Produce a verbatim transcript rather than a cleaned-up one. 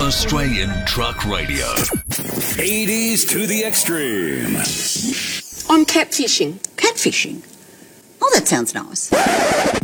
Australian Truck Radio. eighties to the extreme. I'm catfishing. Catfishing? Oh, that sounds nice.